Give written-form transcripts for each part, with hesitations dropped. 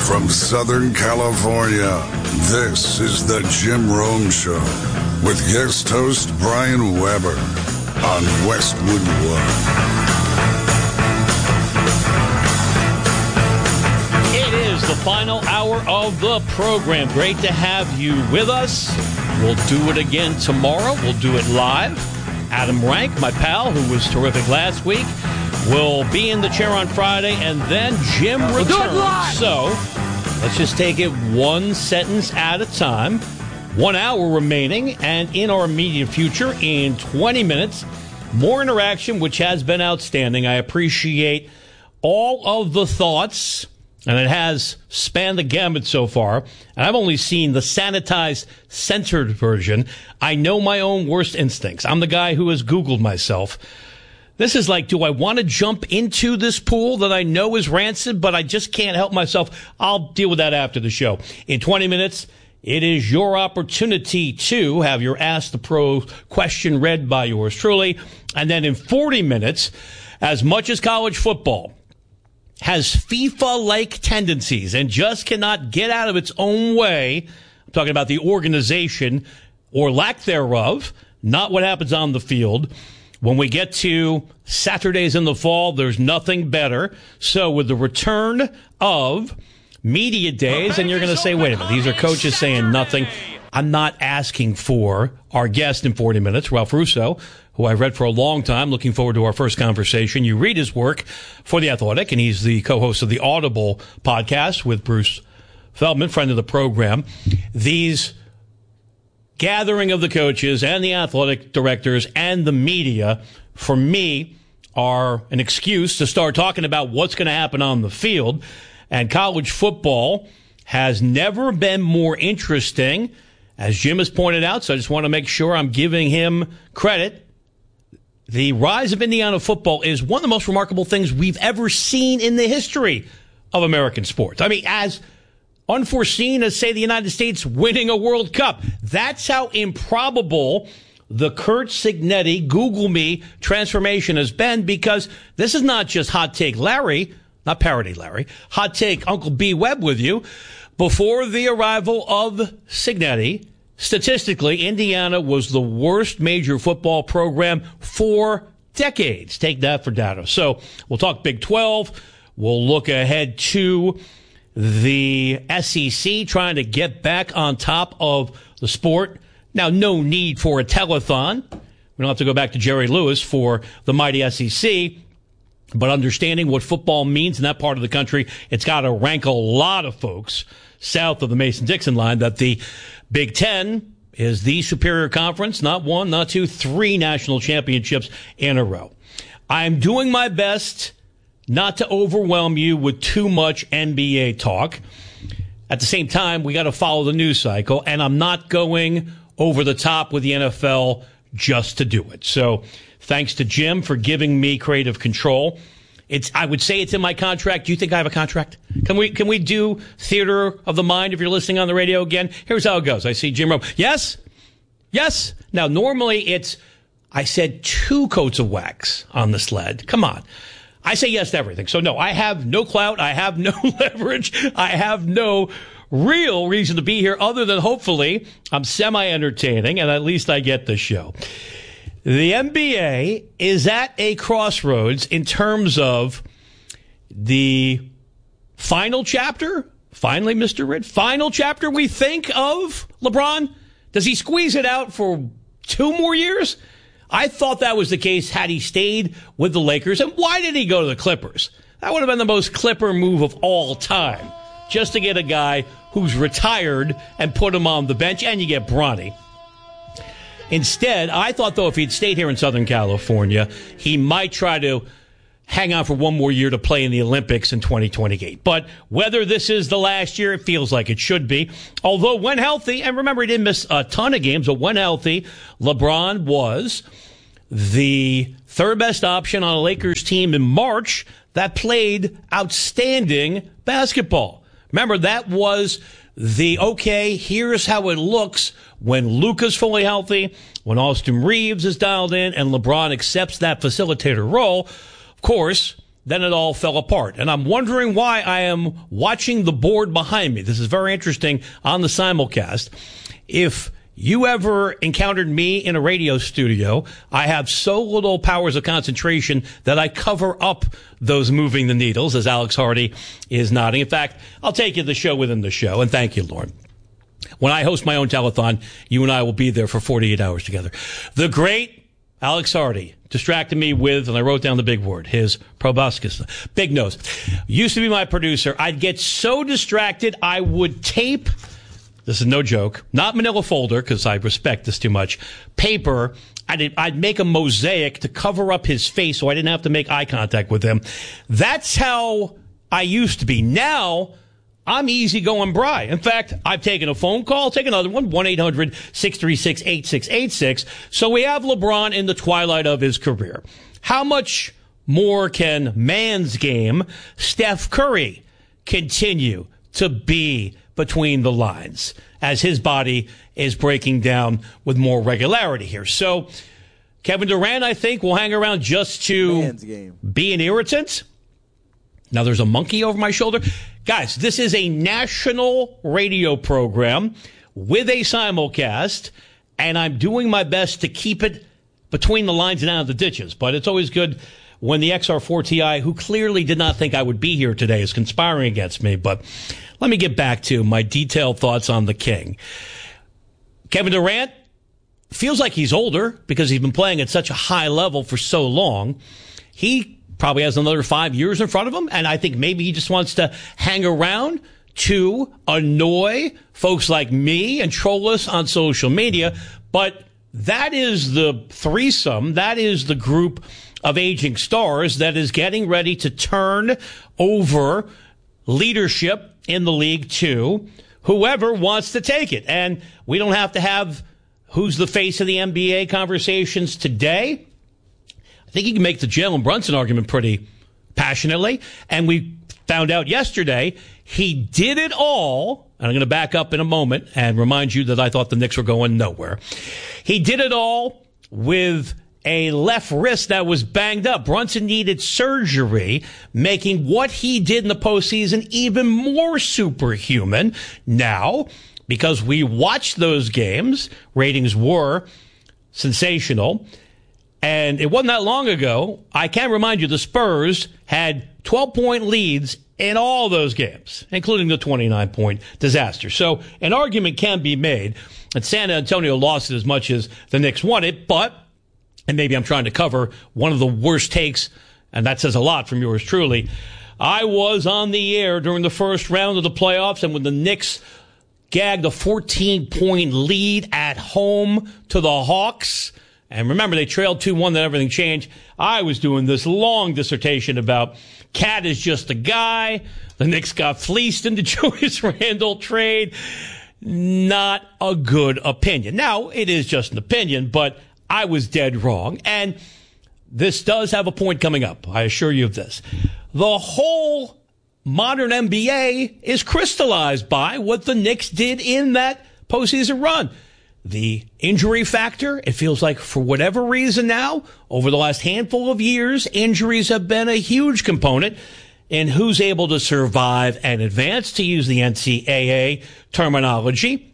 From Southern California, this is the Jim Rome Show with guest host Brian Weber on Westwood One. It is the final hour of the program. Great to have you with us. We'll do it again tomorrow. We'll do it live. Adam Rank, my pal, who was terrific last week, will be in the chair on Friday, and then Jim returns. So let's just take it one sentence at a time. 1 hour remaining, and in our immediate future, in 20 minutes, more interaction, which has been outstanding. I appreciate all of the thoughts, and it has spanned the gamut so far. And I've only seen the sanitized, censored version. I know my own worst instincts. I'm the guy who has Googled myself. This is like, do I want to jump into this pool that I know is rancid, but I just can't help myself? I'll deal with that after the show. In 20 minutes, it is your opportunity to have your Ask the Pro question read by yours truly. And then in 40 minutes, as much as college football has FIFA-like tendencies and just cannot get out of its own way, I'm talking about the organization or lack thereof, not what happens on the field. When we get to Saturdays in the fall, there's nothing better. So with the return of media days, and you're going to say, wait a minute, these are coaches saying nothing. I'm not asking for our guest in 40 minutes, Ralph Russo, who I've read for a long time. Looking forward to our first conversation. You read his work for The Athletic, and he's the co-host of the Audible podcast with Bruce Feldman, friend of the program. These gathering of the coaches and the athletic directors and the media, for me, are an excuse to start talking about what's going to happen on the field. And college football has never been more interesting, as Jim has pointed out, so I just want to make sure I'm giving him credit. The rise of Indiana football is one of the most remarkable things we've ever seen in the history of American sports. I mean, as unforeseen as, say, the United States winning a World Cup. That's how improbable the Curt Cignetti, Google me, transformation has been, because this is not just Hot Take Larry, not Parody Larry, Hot Take Uncle B. Webb with you. Before the arrival of Cignetti, statistically, Indiana was the worst major football program for decades. Take that for data. So we'll talk Big 12. We'll look ahead to the SEC trying to get back on top of the sport. Now, no need for a telethon. We don't have to go back to Jerry Lewis for the mighty SEC. But understanding what football means in that part of the country, it's got to rank a lot of folks south of the Mason-Dixon line that the Big Ten is the superior conference. Not one, not two, 3 national championships in a row. I'm doing my best not to overwhelm you with too much NBA talk. At the same time, we got to follow the news cycle, and I'm not going over the top with the NFL just to do it. So thanks to Jim for giving me creative control. I would say it's in my contract. Do you think I have a contract? Can we do theater of the mind if you're listening on the radio again? Here's how it goes. I see Jim Rome. Yes? Yes? Now, normally I said 2 coats of wax on the sled. Come on. I say yes to everything. So, no, I have no clout. I have no leverage. I have no real reason to be here other than hopefully I'm semi-entertaining and at least I get the show. The NBA is at a crossroads in terms of the final chapter. Finally, Mr. Ridd, final chapter we think of LeBron. Does he squeeze it out for 2 more years? I thought that was the case had he stayed with the Lakers. And why did he go to the Clippers? That would have been the most Clipper move of all time. Just to get a guy who's retired and put him on the bench, and you get Bronny. Instead, I thought, though, if he'd stayed here in Southern California, he might try to hang on for 1 more year to play in the Olympics in 2028. But whether this is the last year, it feels like it should be. Although when healthy, and remember, he didn't miss a ton of games, but when healthy, LeBron was the 3rd best option on a Lakers team in March that played outstanding basketball. Remember, that was the, okay, here's how it looks when Luka's fully healthy, when Austin Reeves is dialed in, and LeBron accepts that facilitator role. Of course, then it all fell apart. And I'm wondering why I am watching the board behind me. This is very interesting on the simulcast. If you ever encountered me in a radio studio, I have so little powers of concentration that I cover up those moving the needles, as Alex Hardy is nodding. In fact, I'll take you to the show within the show, and thank you, Lauren. When I host my own telethon, you and I will be there for 48 hours together. The great Alex Hardy distracted me with, and I wrote down the big word, his proboscis, big nose. Used to be my producer. I'd get so distracted, I would tape, this is no joke, not manila folder, because I respect this too much, paper. I'd make a mosaic to cover up his face so I didn't have to make eye contact with him. That's how I used to be. Now, I'm easygoing Bry. In fact, I've taken a phone call. Take another one, 1-800-636-8686. So we have LeBron in the twilight of his career. How much more can man's game Steph Curry continue to be between the lines as his body is breaking down with more regularity here? So Kevin Durant, I think, will hang around just to be an irritant. Now, there's a monkey over my shoulder. Guys, this is a national radio program with a simulcast, and I'm doing my best to keep it between the lines and out of the ditches. But it's always good when the XR4 Ti, who clearly did not think I would be here today, is conspiring against me. But let me get back to my detailed thoughts on the King. Kevin Durant feels like he's older because he's been playing at such a high level for so long. He probably has another 5 years in front of him, and I think maybe he just wants to hang around to annoy folks like me and troll us on social media. But that is the threesome, that is the group of aging stars that is getting ready to turn over leadership in the league to whoever wants to take it. And we don't have to have who's the face of the NBA conversations today. I think you can make the Jalen Brunson argument pretty passionately. And we found out yesterday he did it all. And I'm going to back up in a moment and remind you that I thought the Knicks were going nowhere. He did it all with a left wrist that was banged up. Brunson needed surgery, making what he did in the postseason even more superhuman. Now, because we watched those games, ratings were sensational. And it wasn't that long ago, I can remind you, the Spurs had 12-point leads in all those games, including the 29-point disaster. So an argument can be made that San Antonio lost it as much as the Knicks won it, but, and maybe I'm trying to cover one of the worst takes, and that says a lot from yours truly, I was on the air during the first round of the playoffs, and when the Knicks gagged a 14-point lead at home to the Hawks, and remember, they trailed 2-1, then everything changed. I was doing this long dissertation about Cat is just a guy. The Knicks got fleeced in the Julius Randle trade. Not a good opinion. Now, it is just an opinion, but I was dead wrong. And this does have a point coming up. I assure you of this. The whole modern NBA is crystallized by what the Knicks did in that postseason run. The injury factor, it feels like for whatever reason now, over the last handful of years, injuries have been a huge component in who's able to survive and advance, to use the NCAA terminology.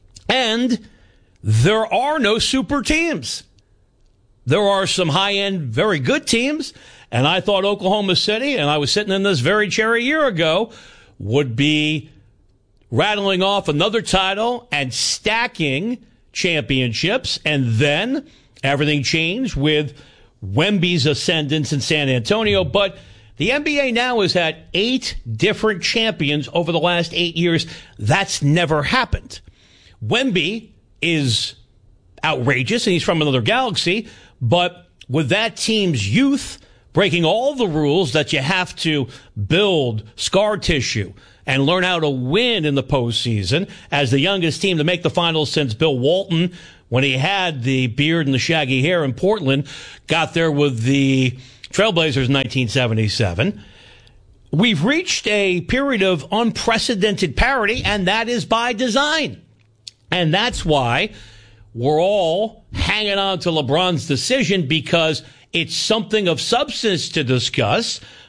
And there are no super teams. There are some high-end, very good teams, and I thought Oklahoma City, and I was sitting in this very chair a year ago, would be rattling off another title and stacking championships, and then everything changed with Wemby's ascendance in San Antonio. But the NBA now has had 8 different champions over the last 8 years. That's never happened. Wemby is outrageous, and he's from another galaxy, but with that team's youth, breaking all the rules that you have to build scar tissue and learn how to win in the postseason, as the youngest team to make the finals since Bill Walton, when he had the beard and the shaggy hair in Portland, got there with the Trailblazers in 1977. We've reached a period of unprecedented parity, and that is by design. And that's why we're all hanging on to LeBron's decision, because it's something of substance to discuss.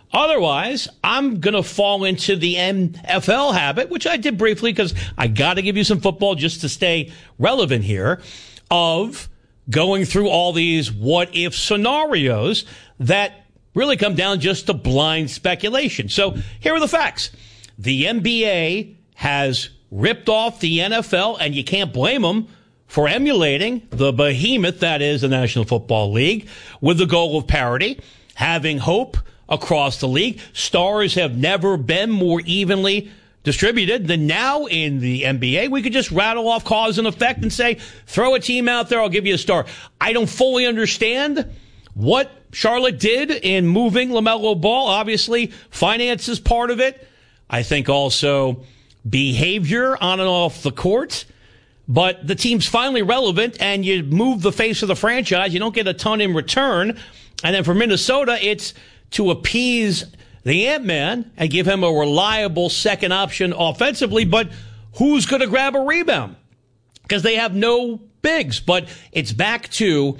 Otherwise, I'm going to fall into the NFL habit, which I did briefly because I got to give you some football just to stay relevant here, of going through all these what-if scenarios that really come down just to blind speculation. So here are the facts. The NBA has ripped off the NFL, and you can't blame them for emulating the behemoth that is the National Football League with the goal of parity, having hope across the league. Stars have never been more evenly distributed than now in the NBA. We could just rattle off cause and effect and say, throw a team out there, I'll give you a star. I don't fully understand what Charlotte did in moving LaMelo Ball. Obviously, finance is part of it. I think also behavior on and off the court. But the team's finally relevant, and you move the face of the franchise. You don't get a ton in return. And then for Minnesota, it's to appease the Ant-Man and give him a reliable second option offensively. But who's going to grab a rebound? Because they have no bigs. But it's back to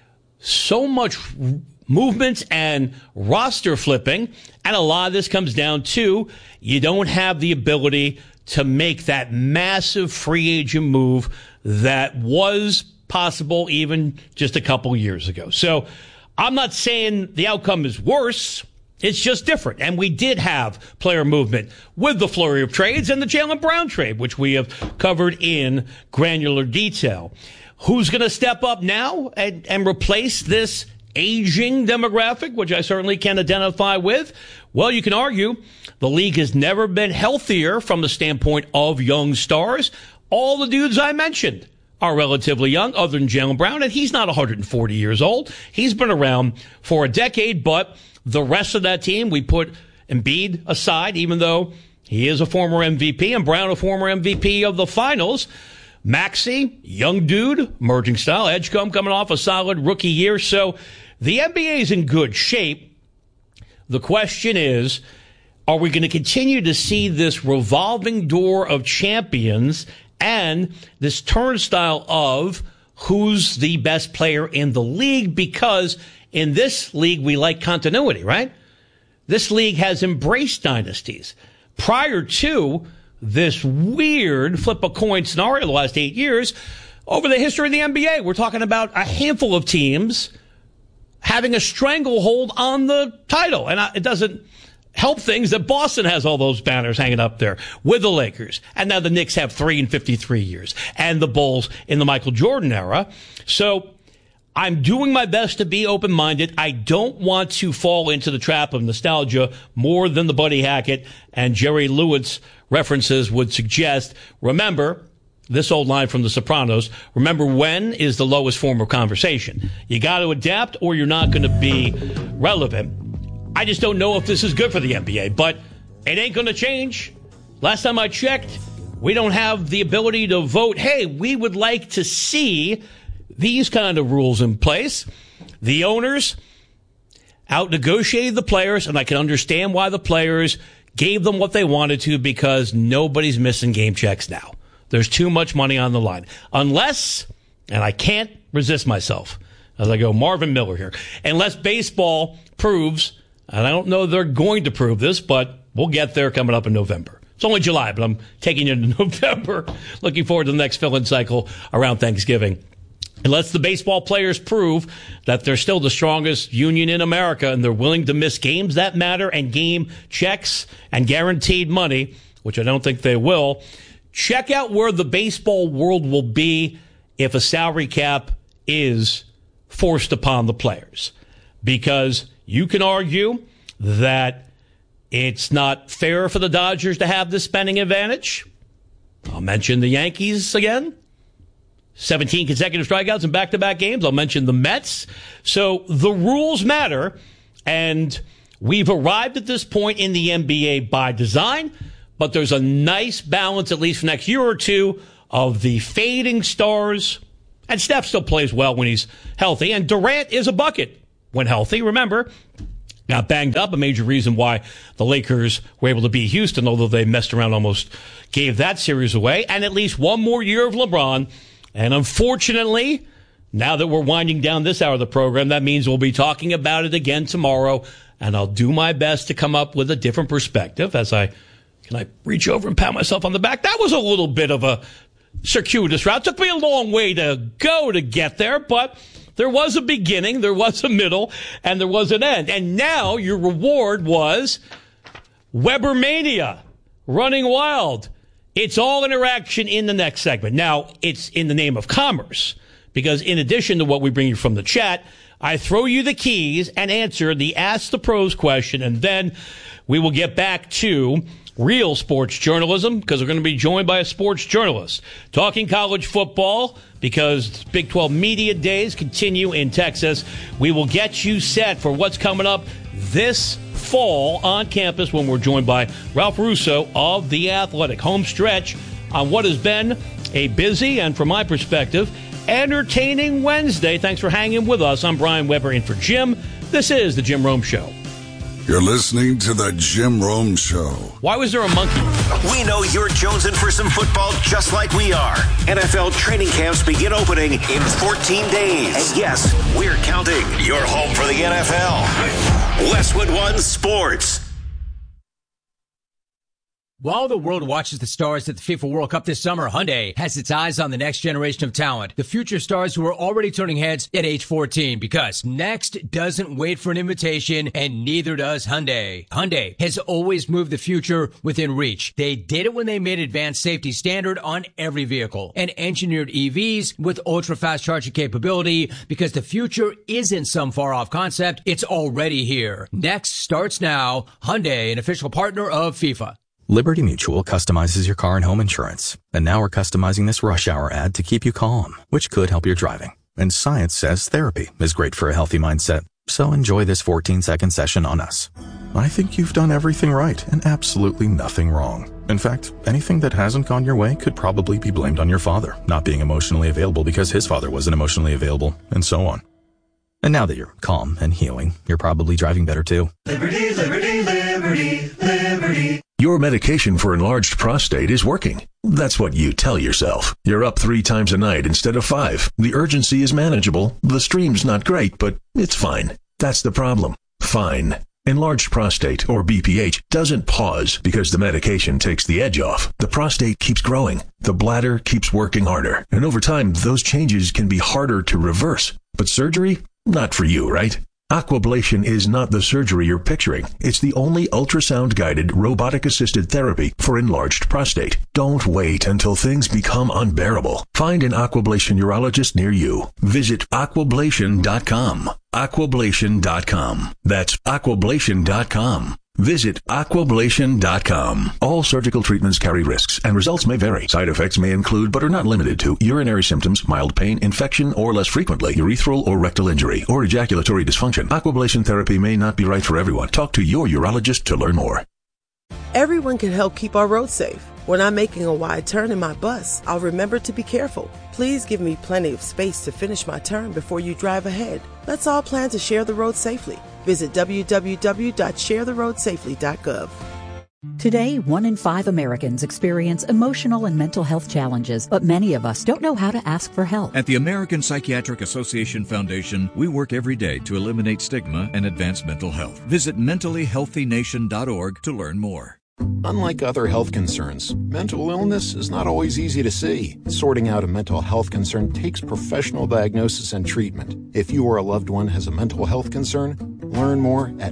so much movement and roster flipping. And a lot of this comes down to you don't have the ability to make that massive free agent move that was possible even just a couple years ago. So I'm not saying the outcome is worse. It's just different. And we did have player movement with the flurry of trades and the Jaylen Brown trade, which we have covered in granular detail. Who's going to step up now and replace this aging demographic, which I certainly can identify with? Well, you can argue the league has never been healthier from the standpoint of young stars. All the dudes I mentioned are relatively young, other than Jaylen Brown, and he's not 140 years old. He's been around for a decade, but the rest of that team, we put Embiid aside, even though he is a former MVP, and Brown a former MVP of the finals. Maxey, young dude, emerging style. Edgecombe coming off a solid rookie year. So the NBA is in good shape. The question is, are we going to continue to see this revolving door of champions and this turnstile of who's the best player in the league? Because in this league, we like continuity, right? This league has embraced dynasties. Prior to this weird flip a coin scenario the last 8 years, over the history of the NBA, we're talking about a handful of teams having a stranglehold on the title. And it doesn't help things that Boston has all those banners hanging up there with the Lakers. And now the Knicks have 3 in 53 years. And the Bulls in the Michael Jordan era. So I'm doing my best to be open-minded. I don't want to fall into the trap of nostalgia more than the Buddy Hackett and Jerry Lewis references would suggest. Remember, this old line from The Sopranos, remember when is the lowest form of conversation. You got to adapt or you're not going to be relevant. I just don't know if this is good for the NBA, but it ain't going to change. Last time I checked, we don't have the ability to vote, hey, we would like to see these kind of rules in place. The owners out-negotiated the players, and I can understand why the players gave them what they wanted to, because nobody's missing game checks now. There's too much money on the line. Unless, and I can't resist myself as I go Marvin Miller here, unless baseball proves, and I don't know they're going to prove this, but we'll get there coming up in November. It's only July, but I'm taking it into November. Looking forward to the next fill-in cycle around Thanksgiving. Unless the baseball players prove that they're still the strongest union in America and they're willing to miss games that matter and game checks and guaranteed money, which I don't think they will, check out where the baseball world will be if a salary cap is forced upon the players. Because you can argue that it's not fair for the Dodgers to have this spending advantage. I'll mention the Yankees again. 17 consecutive strikeouts in back-to-back games. I'll mention the Mets. So the rules matter, and we've arrived at this point in the NBA by design, but there's a nice balance, at least for next year or two, of the fading stars. And Steph still plays well when he's healthy, and Durant is a bucket when healthy. Remember, got banged up, a major reason why the Lakers were able to beat Houston, although they messed around, almost gave that series away. And at least one more year of LeBron. And unfortunately, now that we're winding down this hour of the program, that means we'll be talking about it again tomorrow and I'll do my best to come up with a different perspective can I reach over and pat myself on the back? That was a little bit of a circuitous route. It took me a long way to go to get there, but there was a beginning, there was a middle, and there was an end. And now your reward was Weber Mania, running wild. It's all interaction in the next segment. Now, it's in the name of commerce, because in addition to what we bring you from the chat, I throw you the keys and answer the Ask the Pros question, and then we will get back to real sports journalism, because we're going to be joined by a sports journalist talking college football, because Big 12 Media Days continue in Texas. We will get you set for what's coming up this fall on campus when we're joined by Ralph Russo of The Athletic. Home stretch on what has been a busy and, from my perspective, entertaining Wednesday. Thanks for hanging with us. I'm Brian Weber in for Jim. This is The Jim Rome Show. You're listening to The Jim Rome Show. Why was there a monkey? We know you're jonesing for some football just like we are. NFL training camps begin opening in 14 days. And yes, we're counting. Your home for the NFL. Westwood One Sports. While the world watches the stars at the FIFA World Cup this summer, Hyundai has its eyes on the next generation of talent, the future stars who are already turning heads at age 14, because next doesn't wait for an invitation, and neither does Hyundai. Hyundai has always moved the future within reach. They did it when they made advanced safety standard on every vehicle and engineered EVs with ultra-fast charging capability, because the future isn't some far-off concept, it's already here. Next starts now. Hyundai, an official partner of FIFA. Liberty Mutual customizes your car and home insurance. And now we're customizing this rush hour ad to keep you calm, which could help your driving. And science says therapy is great for a healthy mindset. So enjoy this 14-second session on us. I think you've done everything right and absolutely nothing wrong. In fact, anything that hasn't gone your way could probably be blamed on your father not being emotionally available because his father wasn't emotionally available, and so on. And now that you're calm and healing, you're probably driving better too. Liberty, liberty, liberty, liberty. Your medication for enlarged prostate is working. That's what you tell yourself. You're up 3 times a night instead of 5. The urgency is manageable. The stream's not great, but it's fine. That's the problem. Fine. Enlarged prostate, or BPH, doesn't pause because the medication takes the edge off. The prostate keeps growing. The bladder keeps working harder. And over time, those changes can be harder to reverse. But surgery? Not for you, right? Aquablation is not the surgery you're picturing. It's the only ultrasound-guided, robotic-assisted therapy for enlarged prostate. Don't wait until things become unbearable. Find an Aquablation urologist near you. Visit aquablation.com. Aquablation.com. That's aquablation.com. Visit aquablation.com. All surgical treatments carry risks, and results may vary. Side effects may include, but are not limited to, urinary symptoms, mild pain, infection, or less frequently, urethral or rectal injury, or ejaculatory dysfunction. Aquablation therapy may not be right for everyone. Talk to your urologist to learn more. Everyone can help keep our roads safe. When I'm making a wide turn in my bus, I'll remember to be careful. Please give me plenty of space to finish my turn before you drive ahead. Let's all plan to share the road safely. Visit www.sharetheroadsafely.gov. Today, 1 in 5 Americans experience emotional and mental health challenges, but many of us don't know how to ask for help. At the American Psychiatric Association Foundation, we work every day to eliminate stigma and advance mental health. Visit mentallyhealthynation.org to learn more. Unlike other health concerns, mental illness is not always easy to see. Sorting out a mental health concern takes professional diagnosis and treatment. If you or a loved one has a mental health concern, learn more at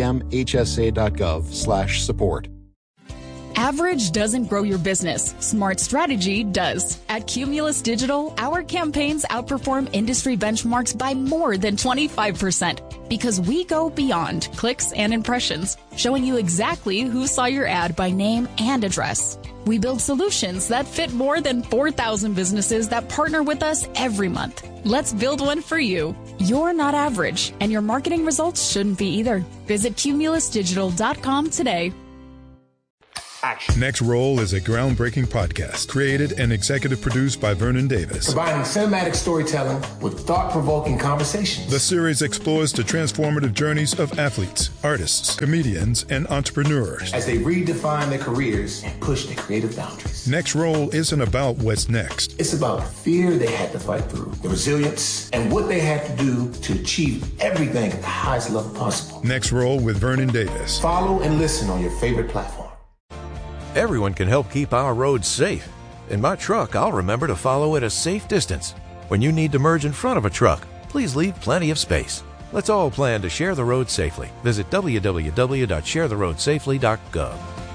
samhsa.gov/support. Average doesn't grow your business. Smart strategy does. At Cumulus Digital, our campaigns outperform industry benchmarks by more than 25% because we go beyond clicks and impressions, showing you exactly who saw your ad by name and address. We build solutions that fit more than 4,000 businesses that partner with us every month. Let's build one for you. You're not average, and your marketing results shouldn't be either. Visit cumulusdigital.com today. action. Next Roll is a groundbreaking podcast created and executive produced by Vernon Davis. Combining cinematic storytelling with thought-provoking conversations. The series explores the transformative journeys of athletes, artists, comedians, and entrepreneurs as they redefine their careers and push their creative boundaries. Next Roll isn't about what's next. It's about fear they had to fight through, the resilience, and what they had to do to achieve everything at the highest level possible. Next Roll with Vernon Davis. Follow and listen on your favorite platform. Everyone can help keep our roads safe. In my truck, I'll remember to follow at a safe distance. When you need to merge in front of a truck, please leave plenty of space. Let's all plan to share the road safely. Visit www.sharetheroadsafely.gov.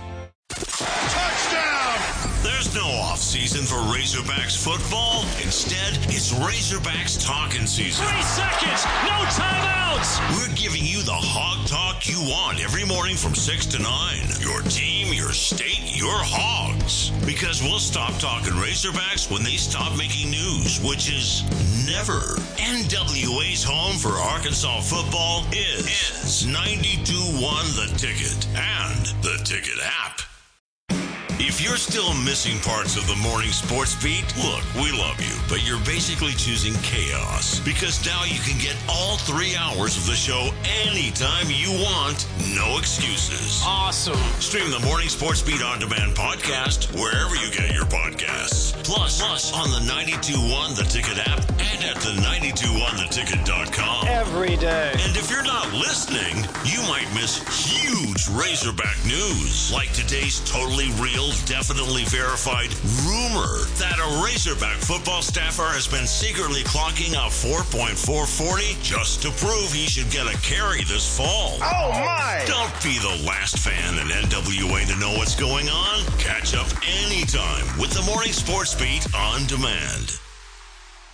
There's no off-season for Razorbacks football. Instead, it's Razorbacks talking season. 3 seconds, no timeouts. We're giving you the hog talk you want every morning from 6 to 9. Your team, your state, your hogs. Because we'll stop talking Razorbacks when they stop making news, which is never. NWA's home for Arkansas football is 92.1 The Ticket and the Ticket app. If you're still missing parts of the morning sports beat, look, we love you, but you're basically choosing chaos because now you can get all 3 hours of the show anytime you want. No excuses. Awesome. Stream the Morning Sports Beat On Demand podcast wherever you get your podcasts. Plus on the 92.1 The Ticket app and at the 92.1theticket.com. Every day. And if you're not listening, you might miss huge Razorback news, like today's totally real, definitely verified rumor that a Razorback football staffer has been secretly clocking a 4.440 just to prove he should get a carry this fall. Oh my! Don't be the last fan in NWA to know what's going on. Catch up anytime with the Morning Sports Beat On Demand.